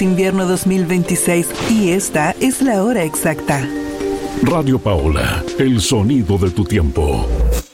Invierno 2026 y esta es la hora exacta. Radio Paola, el sonido de tu tiempo.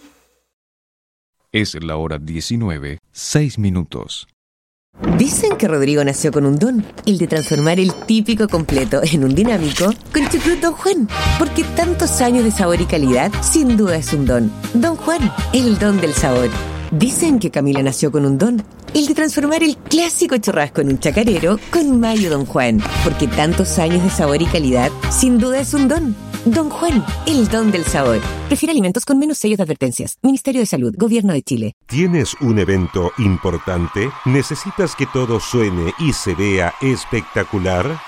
Es la hora 19:06. Dicen que Rodrigo nació con un don, el de transformar el típico completo en un dinámico con Chucrut Don Juan. Porque tantos años de sabor y calidad, sin duda es un don. Don Juan, el don del sabor. Dicen que Camila nació con un don, el de transformar el clásico churrasco en un chacarero con mayo Don Juan. Porque tantos años de sabor y calidad, sin duda es un don. Don Juan, el don del sabor. Prefiere alimentos con menos sellos de advertencias. Ministerio de Salud, Gobierno de Chile. ¿Tienes un evento importante? ¿Necesitas que todo suene y se vea espectacular?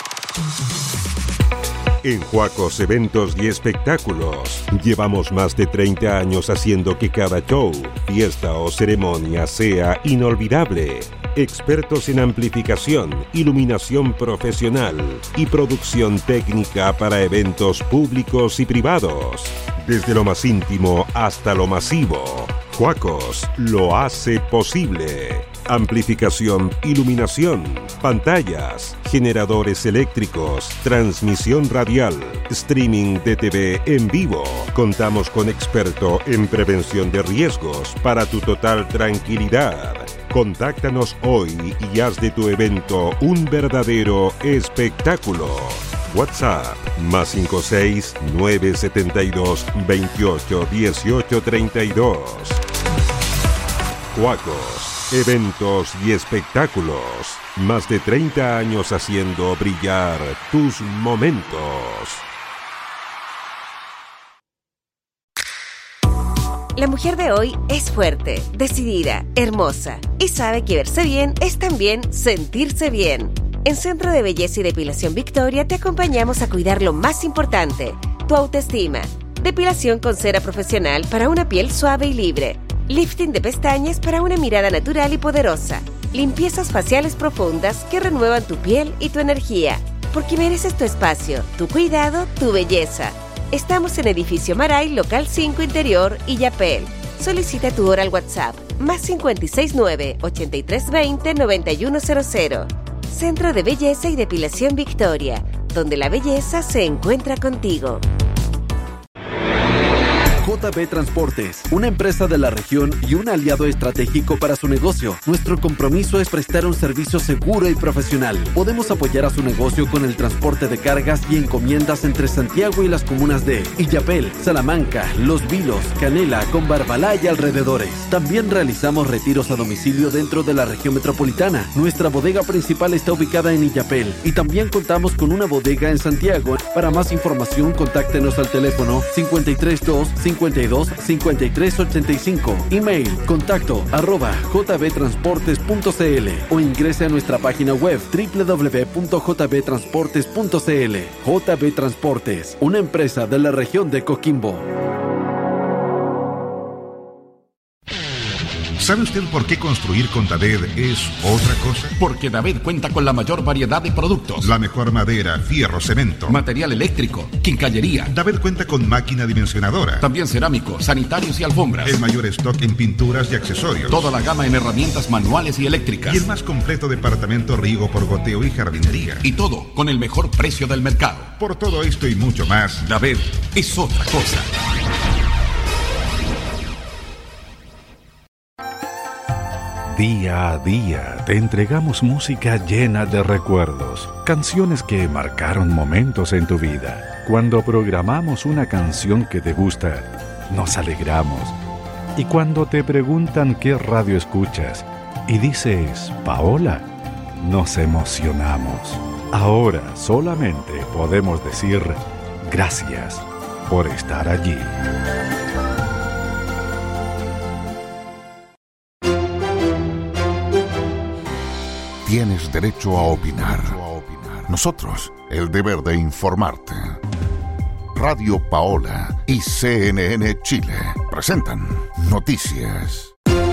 En Huacos Eventos y Espectáculos llevamos más de 30 años haciendo que cada show, fiesta o ceremonia sea inolvidable. Expertos en amplificación, iluminación profesional y producción técnica para eventos públicos y privados. Desde lo más íntimo hasta lo masivo, Huacos lo hace posible. Amplificación, iluminación, pantallas, generadores eléctricos, transmisión radial, streaming de TV en vivo. Contamos con experto en prevención de riesgos para tu total tranquilidad. Contáctanos hoy y haz de tu evento un verdadero espectáculo. WhatsApp +56 972 28 18 32. Huacos, eventos y espectáculos. Más de 30 años haciendo brillar tus momentos. La mujer de hoy es fuerte, decidida, hermosa y sabe que verse bien es también sentirse bien. En Centro de Belleza y Depilación Victoria te acompañamos a cuidar lo más importante, tu autoestima. Depilación con cera profesional para una piel suave y libre. Lifting de pestañas para una mirada natural y poderosa. Limpiezas faciales profundas que renuevan tu piel y tu energía. Porque mereces tu espacio, tu cuidado, tu belleza. Estamos en Edificio Maray, Local 5 Interior, Illapel. Solicita tu hora al WhatsApp, +569 8320 9100. Centro de Belleza y Depilación Victoria, donde la belleza se encuentra contigo. JB Transportes, una empresa de la región y un aliado estratégico para su negocio. Nuestro compromiso es prestar un servicio seguro y profesional. Podemos apoyar a su negocio con el transporte de cargas y encomiendas entre Santiago y las comunas de Illapel, Salamanca, Los Vilos, Canela, Combarbalá y alrededores. También realizamos retiros a domicilio dentro de la región metropolitana. Nuestra bodega principal está ubicada en Illapel y también contamos con una bodega en Santiago. Para más información, contáctenos al teléfono 532 52 53 85. Email contacto@jbtransportes.cl o ingrese a nuestra página web www.jbtransportes.cl. JB Transportes, una empresa de la región de Coquimbo. ¿Sabe usted por qué construir con David es otra cosa? Porque David cuenta con la mayor variedad de productos. La mejor madera, fierro, cemento, material eléctrico, quincallería. David cuenta con máquina dimensionadora. También cerámicos, sanitarios y alfombras. El mayor stock en pinturas y accesorios. Toda la gama en herramientas manuales y eléctricas. Y el más completo departamento riego por goteo y jardinería. Y todo con el mejor precio del mercado. Por todo esto y mucho más, David es otra cosa. Día a día te entregamos música llena de recuerdos, canciones que marcaron momentos en tu vida. Cuando programamos una canción que te gusta, nos alegramos. Y cuando te preguntan qué radio escuchas y dices Paola, nos emocionamos. Ahora solamente podemos decir gracias por estar allí. Tienes derecho a opinar. Nosotros, el deber de informarte. Radio Paola y CNN Chile presentan Noticias.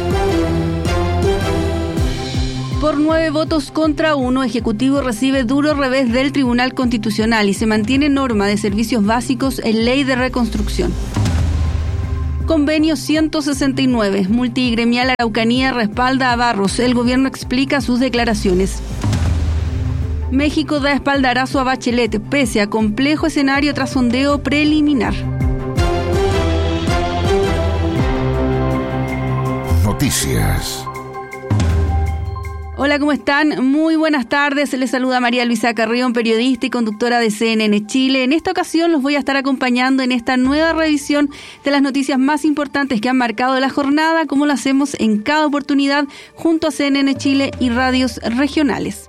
Por 9 votos contra 1, Ejecutivo recibe duro revés del Tribunal Constitucional y se mantiene norma de servicios básicos en Ley de Reconstrucción. Convenio 169. Multigremial Araucanía respalda a Barros. El gobierno explica sus declaraciones. México da espaldarazo a Bachelet, pese a complejo escenario tras sondeo preliminar. Noticias. Hola, ¿cómo están? Muy buenas tardes. Les saluda María Luisa Carrión, periodista y conductora de CNN Chile. En esta ocasión los voy a estar acompañando en esta nueva revisión de las noticias más importantes que han marcado la jornada, como lo hacemos en cada oportunidad junto a CNN Chile y radios regionales.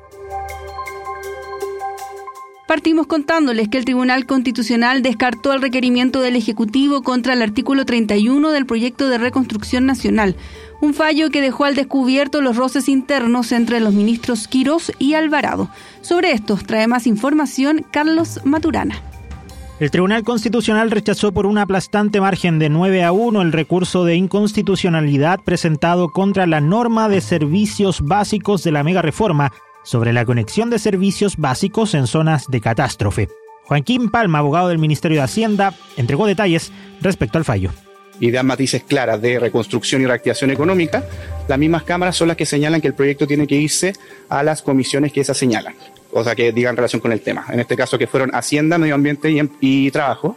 Partimos contándoles que el Tribunal Constitucional descartó el requerimiento del Ejecutivo contra el artículo 31 del proyecto de reconstrucción nacional, un fallo que dejó al descubierto los roces internos entre los ministros Quirós y Alvarado. Sobre esto trae más información Carlos Maturana. El Tribunal Constitucional rechazó por un aplastante margen de 9-1 el recurso de inconstitucionalidad presentado contra la norma de servicios básicos de la megareforma sobre la conexión de servicios básicos en zonas de catástrofe. Joaquín Palma, abogado del Ministerio de Hacienda, entregó detalles respecto al fallo. Y dan matices claras de reconstrucción y reactivación económica. Las mismas cámaras son las que señalan que el proyecto tiene que irse a las comisiones que esas señalan, o sea, que digan relación con el tema. En este caso, que fueron Hacienda, Medio Ambiente y Trabajo.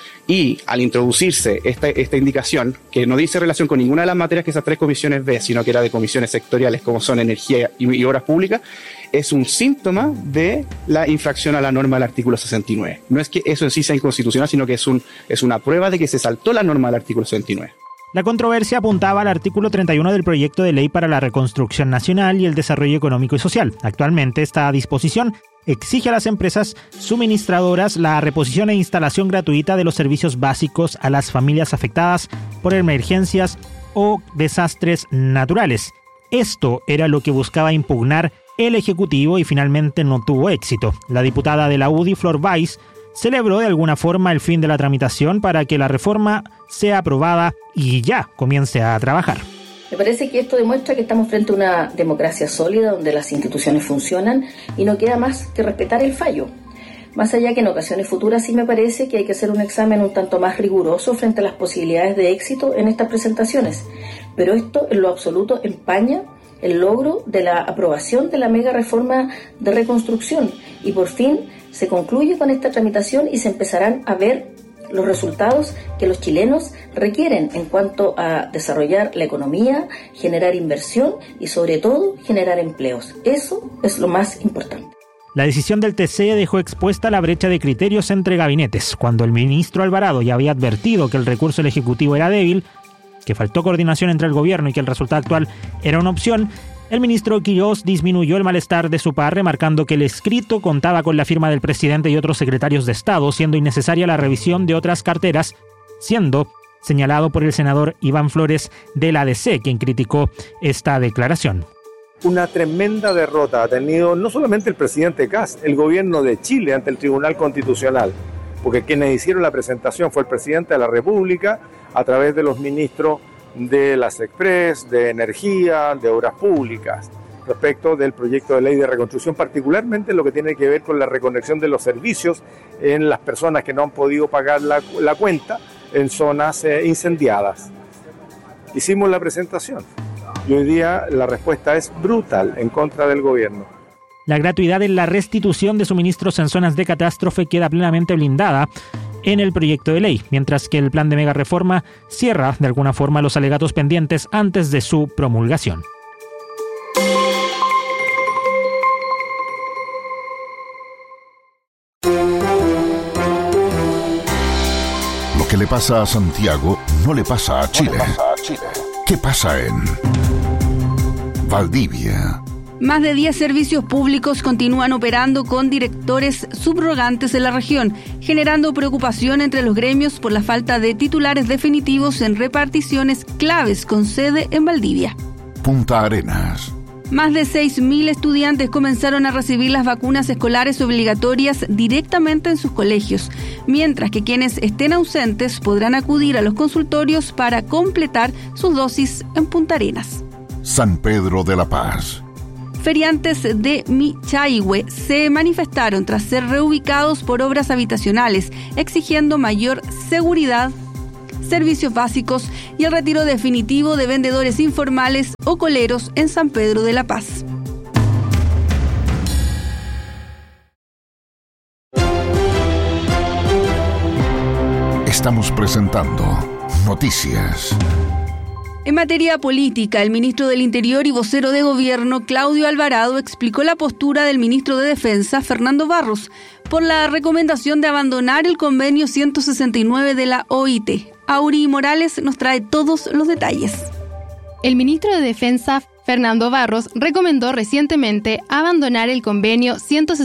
Y al introducirse esta indicación, que no dice relación con ninguna de las materias que esas tres comisiones ve, sino que era de comisiones sectoriales como son energía y obras públicas, es un síntoma de la infracción a la norma del artículo 69. No es que eso en sí sea inconstitucional, sino que es una prueba de que se saltó la norma del artículo 69. La controversia apuntaba al artículo 31 del proyecto de ley para la reconstrucción nacional y el desarrollo económico y social. Actualmente esta disposición exige a las empresas suministradoras la reposición e instalación gratuita de los servicios básicos a las familias afectadas por emergencias o desastres naturales. Esto era lo que buscaba impugnar el Ejecutivo y finalmente no tuvo éxito. La diputada de la UDI, Flor Weiss, celebró de alguna forma el fin de la tramitación para que la reforma sea aprobada y ya comience a trabajar. Me parece que esto demuestra que estamos frente a una democracia sólida donde las instituciones funcionan y no queda más que respetar el fallo. Más allá que en ocasiones futuras sí me parece que hay que hacer un examen un tanto más riguroso frente a las posibilidades de éxito en estas presentaciones. Pero esto en lo absoluto empaña el logro de la aprobación de la mega reforma de reconstrucción y por fin se concluye con esta tramitación y se empezarán a ver los resultados que los chilenos requieren en cuanto a desarrollar la economía, generar inversión y sobre todo generar empleos. Eso es lo más importante. La decisión del TC dejó expuesta la brecha de criterios entre gabinetes. Cuando el ministro Alvarado ya había advertido que el recurso del Ejecutivo era débil, que faltó coordinación entre el gobierno y que el resultado actual era una opción, el ministro Quirós disminuyó el malestar de su par, remarcando que el escrito contaba con la firma del presidente y otros secretarios de Estado, siendo innecesaria la revisión de otras carteras, siendo señalado por el senador Iván Flores del ADC, quien criticó esta declaración. Una tremenda derrota ha tenido no solamente el presidente Kast, el gobierno de Chile ante el Tribunal Constitucional, porque quienes hicieron la presentación fue el presidente de la República a través de los ministros de las Express, de Energía, de Obras Públicas, respecto del proyecto de ley de reconstrucción, particularmente lo que tiene que ver con la reconexión de los servicios en las personas que no han podido pagar la cuenta en zonas incendiadas. Hicimos la presentación y hoy día la respuesta es brutal en contra del gobierno. La gratuidad en la restitución de suministros en zonas de catástrofe queda plenamente blindada en el proyecto de ley, mientras que el plan de megareforma cierra de alguna forma los alegatos pendientes antes de su promulgación. Lo que le pasa a Santiago no le pasa a Chile. ¿Qué pasa en Valdivia? Más de 10 servicios públicos continúan operando con directores subrogantes en la región, generando preocupación entre los gremios por la falta de titulares definitivos en reparticiones claves con sede en Valdivia. Punta Arenas. Más de 6.000 estudiantes comenzaron a recibir las vacunas escolares obligatorias directamente en sus colegios, mientras que quienes estén ausentes podrán acudir a los consultorios para completar sus dosis en Punta Arenas. San Pedro de la Paz. Feriantes de Michaihue se manifestaron tras ser reubicados por obras habitacionales, exigiendo mayor seguridad, servicios básicos y el retiro definitivo de vendedores informales o coleros en San Pedro de la Paz. Estamos presentando Noticias. En materia política, el ministro del Interior y vocero de Gobierno, Claudio Alvarado, explicó la postura del ministro de Defensa, Fernando Barros, por la recomendación de abandonar el convenio 169 de la OIT. Auri Morales nos trae todos los detalles. El ministro de Defensa, Fernando Barros, recomendó recientemente abandonar el convenio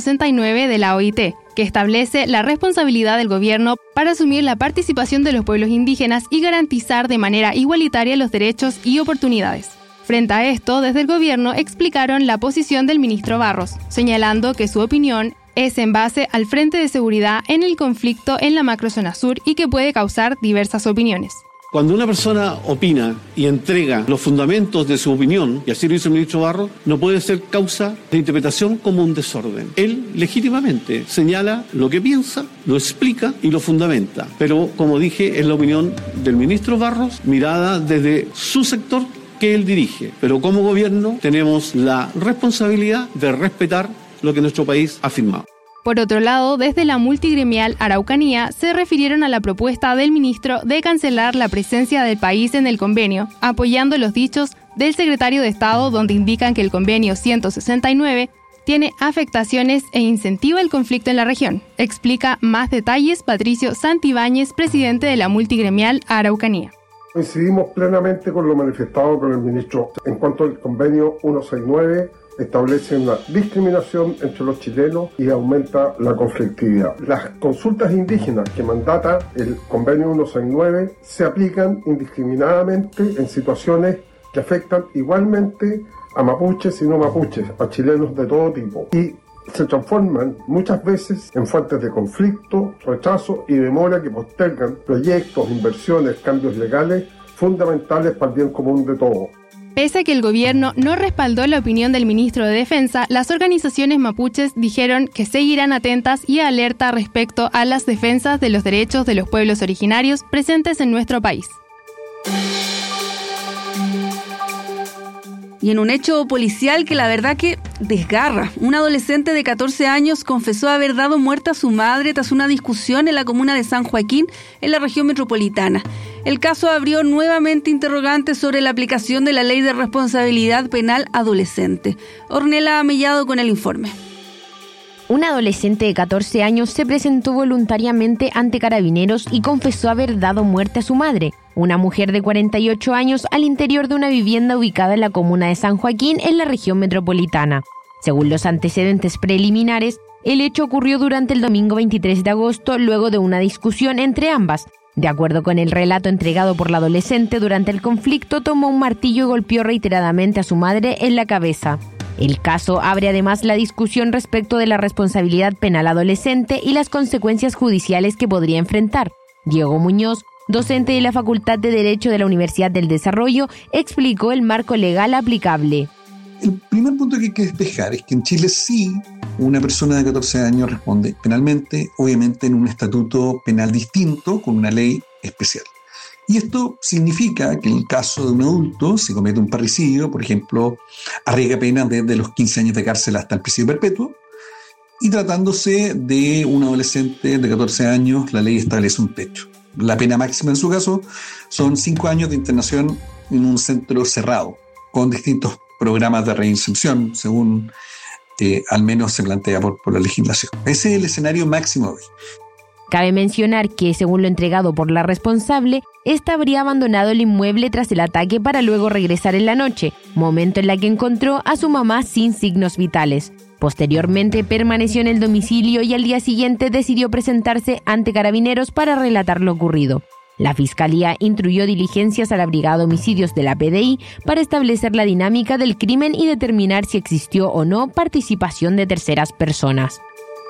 169 de la OIT, que establece la responsabilidad del gobierno para asumir la participación de los pueblos indígenas y garantizar de manera igualitaria los derechos y oportunidades. Frente a esto, desde el gobierno explicaron la posición del ministro Barros, señalando que su opinión es en base al Frente de Seguridad en el conflicto en la macrozona sur y que puede causar diversas opiniones. Cuando una persona opina y entrega los fundamentos de su opinión, y así lo hizo el ministro Barros, no puede ser causa de interpretación como un desorden. Él legítimamente señala lo que piensa, lo explica y lo fundamenta. Pero, como dije, es la opinión del ministro Barros, mirada desde su sector que él dirige. Pero como gobierno tenemos la responsabilidad de respetar lo que nuestro país ha firmado. Por otro lado, desde la multigremial Araucanía se refirieron a la propuesta del ministro de cancelar la presencia del país en el convenio, apoyando los dichos del secretario de Estado, donde indican que el convenio 169 tiene afectaciones e incentiva el conflicto en la región. Explica más detalles Patricio Santibáñez, presidente de la multigremial Araucanía. Coincidimos plenamente con lo manifestado por el ministro en cuanto al convenio 169. Establece una discriminación entre los chilenos y aumenta la conflictividad. Las consultas indígenas que mandata el convenio 169 se aplican indiscriminadamente en situaciones que afectan igualmente a mapuches y no mapuches, a chilenos de todo tipo, y se transforman muchas veces en fuentes de conflicto, rechazo y demora que postergan proyectos, inversiones, cambios legales fundamentales para el bien común de todos. Pese a que el gobierno no respaldó la opinión del ministro de Defensa, las organizaciones mapuches dijeron que seguirán atentas y alerta respecto a las defensas de los derechos de los pueblos originarios presentes en nuestro país. Y en un hecho policial que la verdad que desgarra, un adolescente de 14 años confesó haber dado muerte a su madre tras una discusión en la comuna de San Joaquín, en la región metropolitana. El caso abrió nuevamente interrogantes sobre la aplicación de la Ley de Responsabilidad Penal Adolescente. Ornella Mellado con el informe. Un adolescente de 14 años se presentó voluntariamente ante Carabineros y confesó haber dado muerte a su madre, una mujer de 48 años, al interior de una vivienda ubicada en la comuna de San Joaquín, en la región metropolitana. Según los antecedentes preliminares, el hecho ocurrió durante el domingo 23 de agosto, luego de una discusión entre ambas. De acuerdo con el relato entregado por la adolescente, durante el conflicto tomó un martillo y golpeó reiteradamente a su madre en la cabeza. El caso abre además la discusión respecto de la responsabilidad penal adolescente y las consecuencias judiciales que podría enfrentar. Diego Muñoz, docente de la Facultad de Derecho de la Universidad del Desarrollo, explicó el marco legal aplicable. El primer punto que hay que despejar es que en Chile sí una persona de 14 años responde penalmente, obviamente en un estatuto penal distinto, con una ley especial. Y esto significa que en el caso de un adulto, si comete un parricidio, por ejemplo, arriesga pena desde los 15 años de cárcel hasta el presidio perpetuo, y tratándose de un adolescente de 14 años, la ley establece un techo. La pena máxima en su caso son 5 años de internación en un centro cerrado, con distintos programas de reinserción, según al menos se plantea por la legislación. Ese es el escenario máximo hoy. Cabe mencionar que, según lo entregado por la responsable, esta habría abandonado el inmueble tras el ataque para luego regresar en la noche, momento en la que encontró a su mamá sin signos vitales. Posteriormente permaneció en el domicilio y al día siguiente decidió presentarse ante Carabineros para relatar lo ocurrido. La Fiscalía instruyó diligencias a la Brigada de Homicidios de la PDI para establecer la dinámica del crimen y determinar si existió o no participación de terceras personas.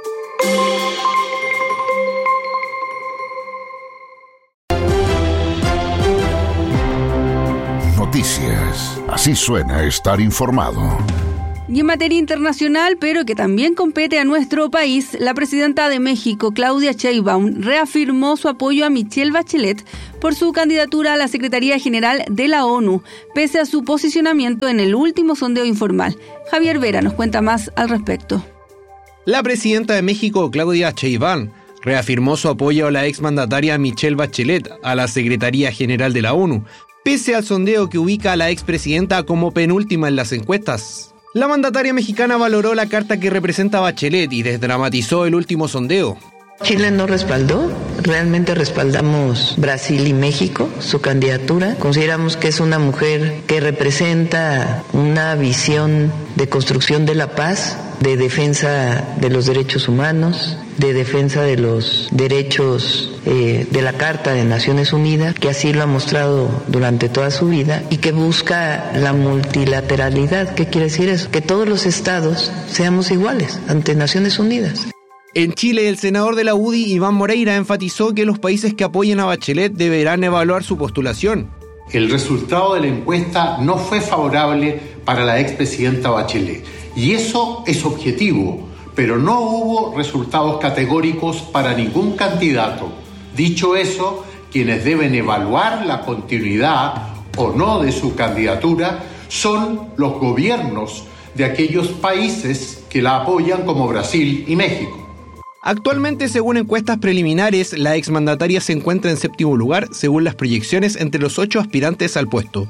Noticias. Así suena estar informado. Y en materia internacional, pero que también compete a nuestro país, la presidenta de México, Claudia Sheinbaum, reafirmó su apoyo a Michelle Bachelet por su candidatura a la Secretaría General de la ONU, pese a su posicionamiento en el último sondeo informal. Javier Vera nos cuenta más al respecto. La presidenta de México, Claudia Sheinbaum, reafirmó su apoyo a la exmandataria Michelle Bachelet a la Secretaría General de la ONU, pese al sondeo que ubica a la expresidenta como penúltima en las encuestas. La mandataria mexicana valoró la carta que representa a Bachelet y desdramatizó el último sondeo. Chile no respaldó, realmente respaldamos Brasil y México, su candidatura. Consideramos que es una mujer que representa una visión de construcción de la paz, de defensa de los derechos humanos, de defensa de los derechos de la Carta de Naciones Unidas, que así lo ha mostrado durante toda su vida, y que busca la multilateralidad. ¿Qué quiere decir eso? Que todos los estados seamos iguales ante Naciones Unidas. En Chile, el senador de la UDI, Iván Moreira, enfatizó que los países que apoyen a Bachelet deberán evaluar su postulación. El resultado de la encuesta no fue favorable para la expresidenta Bachelet, y eso es objetivo, pero no hubo resultados categóricos para ningún candidato. Dicho eso, quienes deben evaluar la continuidad o no de su candidatura son los gobiernos de aquellos países que la apoyan, como Brasil y México. Actualmente, según encuestas preliminares, la exmandataria se encuentra en 7º lugar, según las proyecciones entre los 8 aspirantes al puesto.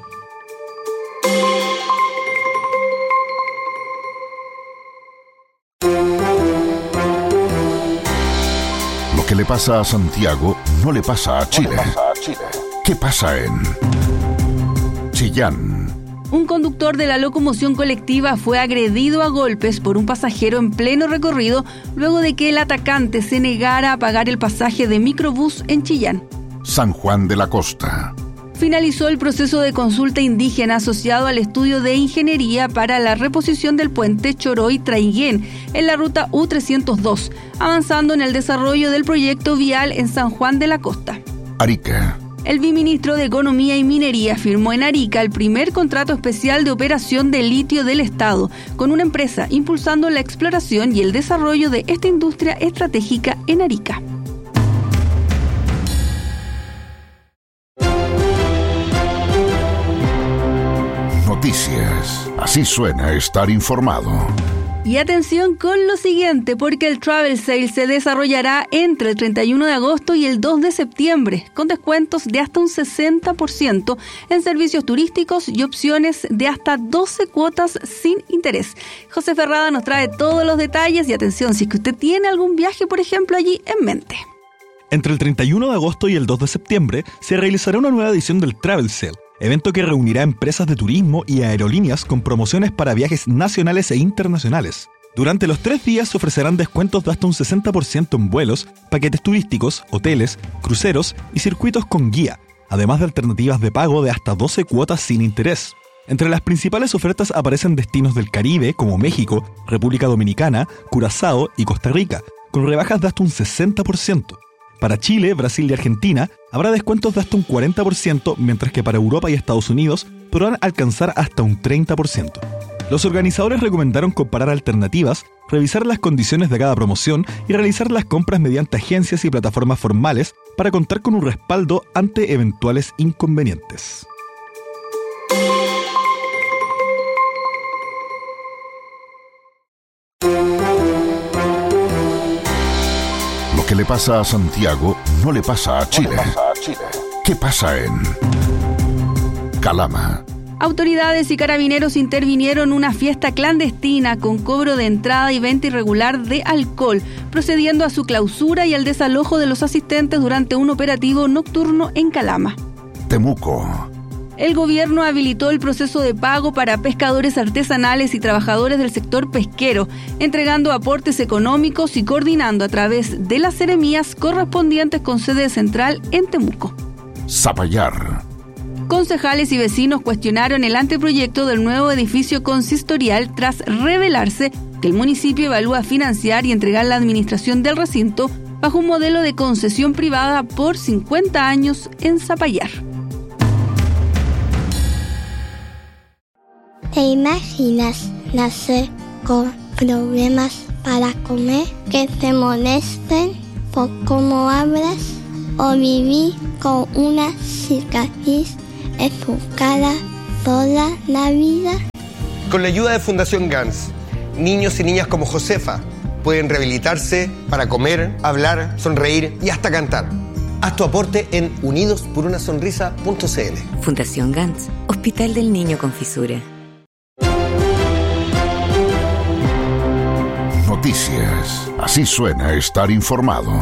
Lo que le pasa a Santiago no le pasa a Chile. ¿Qué pasa en Chillán? Un conductor de la locomoción colectiva fue agredido a golpes por un pasajero en pleno recorrido luego de que el atacante se negara a pagar el pasaje de microbús en Chillán. San Juan de la Costa. Finalizó el proceso de consulta indígena asociado al estudio de ingeniería para la reposición del puente Choroy-Traiguén en la ruta U302, avanzando en el desarrollo del proyecto vial en San Juan de la Costa. Arica. El viceministro de Economía y Minería firmó en Arica el primer contrato especial de operación de litio del Estado, con una empresa impulsando la exploración y el desarrollo de esta industria estratégica en Arica. Noticias. Así suena estar informado. Y atención con lo siguiente, porque el Travel Sale se desarrollará entre el 31 de agosto y el 2 de septiembre, con descuentos de hasta un 60% en servicios turísticos y opciones de hasta 12 cuotas sin interés. José Ferrada nos trae todos los detalles y atención, si es que usted tiene algún viaje, por ejemplo, allí en mente. Entre el 31 de agosto y el 2 de septiembre se realizará una nueva edición del Travel Sale, evento que reunirá empresas de turismo y aerolíneas con promociones para viajes nacionales e internacionales. Durante los 3 días se ofrecerán descuentos de hasta un 60% en vuelos, paquetes turísticos, hoteles, cruceros y circuitos con guía, además de alternativas de pago de hasta 12 cuotas sin interés. Entre las principales ofertas aparecen destinos del Caribe como México, República Dominicana, Curazao y Costa Rica, con rebajas de hasta un 60%. Para Chile, Brasil y Argentina habrá descuentos de hasta un 40%, mientras que para Europa y Estados Unidos podrán alcanzar hasta un 30%. Los organizadores recomendaron comparar alternativas, revisar las condiciones de cada promoción y realizar las compras mediante agencias y plataformas formales para contar con un respaldo ante eventuales inconvenientes. Lo que le pasa a Santiago no le pasa a Chile. ¿Qué pasa en Calama? Autoridades y carabineros intervinieron en una fiesta clandestina con cobro de entrada y venta irregular de alcohol, procediendo a su clausura y al desalojo de los asistentes durante un operativo nocturno en Calama. Temuco. El gobierno habilitó el proceso de pago para pescadores artesanales y trabajadores del sector pesquero, entregando aportes económicos y coordinando a través de las seremías correspondientes con sede central en Temuco. Zapallar. Concejales y vecinos cuestionaron el anteproyecto del nuevo edificio consistorial tras revelarse que el municipio evalúa financiar y entregar la administración del recinto bajo un modelo de concesión privada por 50 años en Zapallar. ¿Te imaginas nacer con problemas para comer, que te molesten por cómo hablas o vivir con una cicatriz en tu cara toda la vida? Con la ayuda de Fundación GANS, niños y niñas como Josefa pueden rehabilitarse para comer, hablar, sonreír y hasta cantar. Haz tu aporte en unidosporunasonrisa.cl. Fundación Gantz, Hospital del Niño con Fisura. Noticias. Así suena estar informado.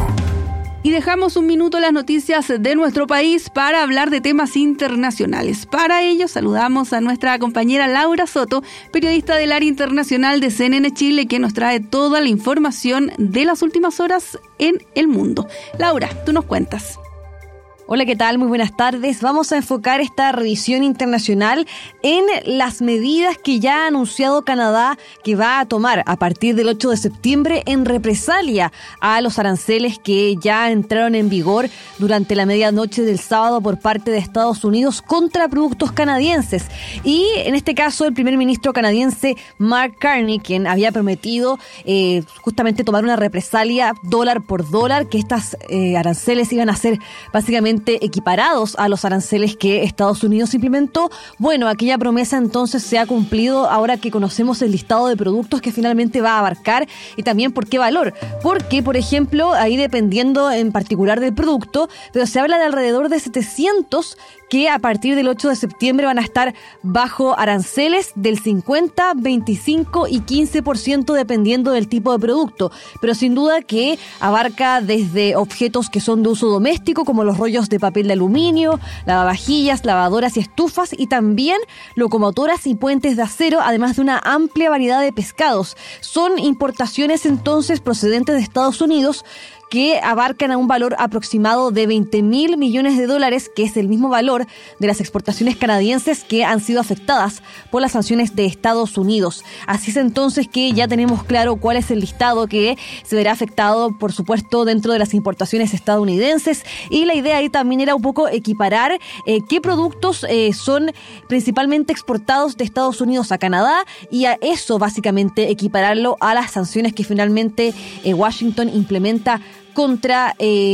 Y dejamos un minuto las noticias de nuestro país para hablar de temas internacionales. Para ello saludamos a nuestra compañera Laura Soto, periodista del área internacional de CNN Chile, que nos trae toda la información de las últimas horas en el mundo. Laura, tú nos cuentas. Hola, ¿qué tal? Muy buenas tardes. Vamos a enfocar esta revisión internacional en las medidas que ya ha anunciado Canadá que va a tomar a partir del 8 de septiembre en represalia a los aranceles que ya entraron en vigor durante la medianoche del sábado por parte de Estados Unidos contra productos canadienses. Y en este caso el primer ministro canadiense Mark Carney, quien había prometido justamente tomar una represalia dólar por dólar, que estas aranceles iban a ser básicamente equiparados a los aranceles que Estados Unidos implementó. Bueno, aquella promesa entonces se ha cumplido ahora que conocemos el listado de productos que finalmente va a abarcar y también por qué valor. Porque, por ejemplo, ahí dependiendo en particular del producto, pero se habla de alrededor de 700 que a partir del 8 de septiembre van a estar bajo aranceles del 50, 25 y 15% dependiendo del tipo de producto. Pero sin duda que abarca desde objetos que son de uso doméstico, como los rollos de papel de aluminio, lavavajillas, lavadoras y estufas, y también locomotoras y puentes de acero, además de una amplia variedad de pescados. Son importaciones entonces procedentes de Estados Unidos que abarcan a un valor aproximado de $20.000 millones, que es el mismo valor de las exportaciones canadienses que han sido afectadas por las sanciones de Estados Unidos. Así es entonces que ya tenemos claro cuál es el listado que se verá afectado, por supuesto, dentro de las importaciones estadounidenses, y la idea ahí también era un poco equiparar qué productos son principalmente exportados de Estados Unidos a Canadá, y a eso básicamente equipararlo a las sanciones que finalmente Washington implementa contra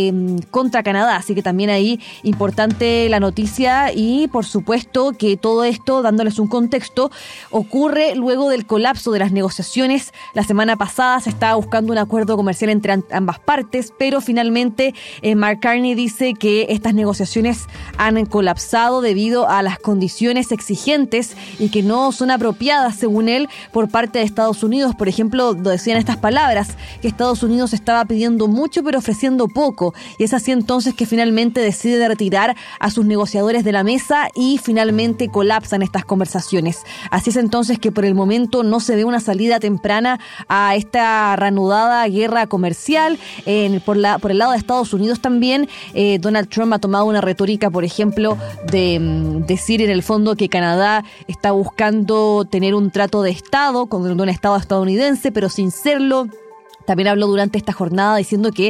Canadá. Así que también ahí importante la noticia, y por supuesto que todo esto, dándoles un contexto, ocurre luego del colapso de las negociaciones. La semana pasada se estaba buscando un acuerdo comercial entre ambas partes, pero finalmente Mark Carney dice que estas negociaciones han colapsado debido a las condiciones exigentes y que no son apropiadas, según él, por parte de Estados Unidos. Por ejemplo, lo decían estas palabras, que Estados Unidos estaba pidiendo mucho pero ofreciendo poco, y es así entonces que finalmente decide retirar a sus negociadores de la mesa y finalmente colapsan estas conversaciones. Así es entonces que por el momento no se ve una salida temprana a esta reanudada guerra comercial. Por el lado de Estados Unidos también, Donald Trump ha tomado una retórica, por ejemplo, de decir en el fondo que Canadá está buscando tener un trato de Estado con un Estado estadounidense, pero sin serlo. También habló durante esta jornada diciendo que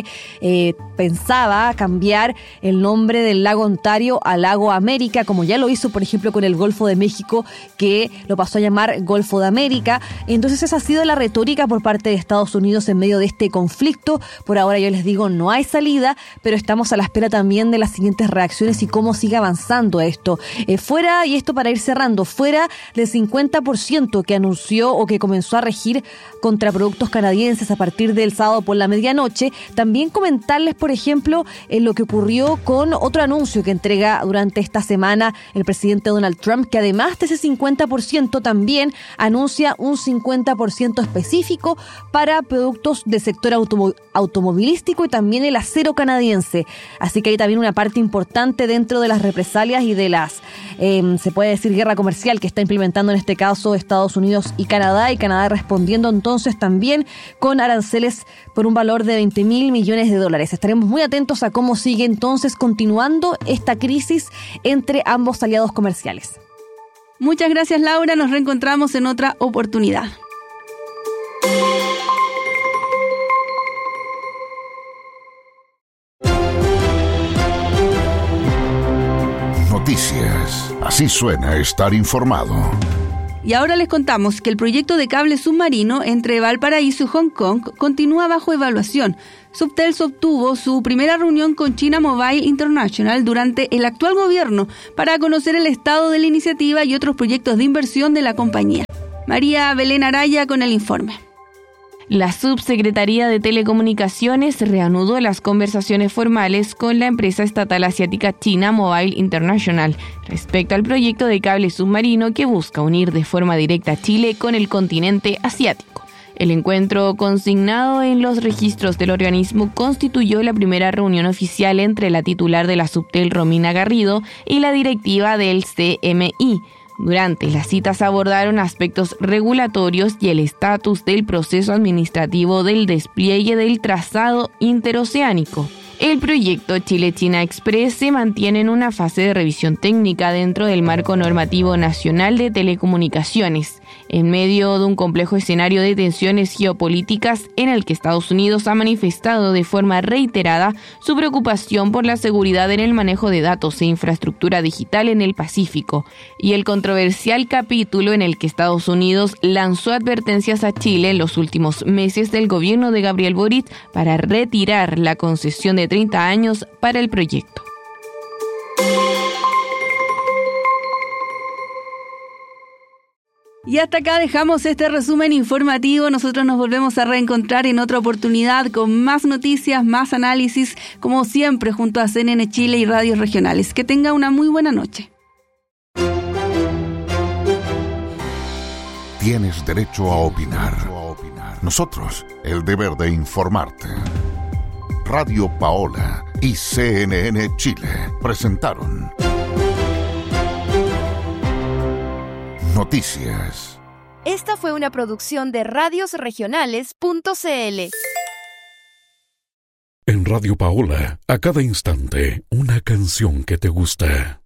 pensaba cambiar el nombre del lago Ontario a lago América, como ya lo hizo, por ejemplo, con el Golfo de México, que lo pasó a llamar Golfo de América. Entonces esa ha sido la retórica por parte de Estados Unidos en medio de este conflicto. Por ahora, yo les digo, no hay salida, pero estamos a la espera también de las siguientes reacciones y cómo sigue avanzando esto. Fuera, y esto para ir cerrando, fuera del 50% que anunció o que comenzó a regir contra productos canadienses a partir del sábado por la medianoche, también comentarles, por ejemplo, lo que ocurrió con otro anuncio que entrega durante esta semana el presidente Donald Trump, que además de ese 50% también anuncia un 50% específico para productos del sector automovilístico y también el acero canadiense. Así que hay también una parte importante dentro de las represalias y de las, se puede decir, guerra comercial que está implementando en este caso Estados Unidos y Canadá respondiendo entonces también con aranceles por un valor de $20.000 millones. Estaremos muy atentos a cómo sigue entonces continuando esta crisis entre ambos aliados comerciales. Muchas gracias, Laura. Nos reencontramos en otra oportunidad. Noticias. Así suena estar informado. Y ahora les contamos que el proyecto de cable submarino entre Valparaíso y Hong Kong continúa bajo evaluación. Subtelso obtuvo su primera reunión con China Mobile International durante el actual gobierno para conocer el estado de la iniciativa y otros proyectos de inversión de la compañía. María Belén Araya con el informe. La Subsecretaría de Telecomunicaciones reanudó las conversaciones formales con la empresa estatal asiática China Mobile International respecto al proyecto de cable submarino que busca unir de forma directa a Chile con el continente asiático. El encuentro, consignado en los registros del organismo, constituyó la primera reunión oficial entre la titular de la Subtel, Romina Garrido, y la directiva del CMI. Durante las citas abordaron aspectos regulatorios y el estatus del proceso administrativo del despliegue del trazado interoceánico. El proyecto Chile-China Express se mantiene en una fase de revisión técnica dentro del marco normativo nacional de telecomunicaciones, en medio de un complejo escenario de tensiones geopolíticas en el que Estados Unidos ha manifestado de forma reiterada su preocupación por la seguridad en el manejo de datos e infraestructura digital en el Pacífico, y el controversial capítulo en el que Estados Unidos lanzó advertencias a Chile en los últimos meses del gobierno de Gabriel Boric para retirar la concesión de 30 años para el proyecto. Y hasta acá dejamos este resumen informativo. Nosotros nos volvemos a reencontrar en otra oportunidad con más noticias, más análisis, como siempre, junto a CNN Chile y radios regionales. Que tenga una muy buena noche. Tienes derecho a opinar. Nosotros, el deber de informarte. Radio Paola y CNN Chile presentaron Noticias. Esta fue una producción de radiosregionales.cl. En Radio Paola, a cada instante, una canción que te gusta.